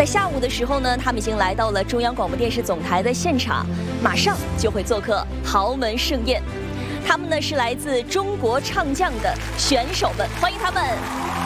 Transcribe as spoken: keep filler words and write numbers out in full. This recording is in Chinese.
在下午的时候呢，他们已经来到了中央广播电视总台的现场，马上就会做客豪门盛宴。他们呢是来自中国唱将的选手们，欢迎他们。